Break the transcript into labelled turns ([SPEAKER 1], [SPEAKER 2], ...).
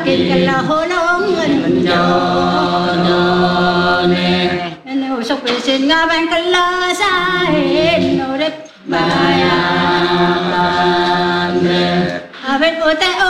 [SPEAKER 1] kinh là hô lông ngân cho nè nô sốc về xin ngã bên kinh là sai nô đẹp bài nè bên ô tê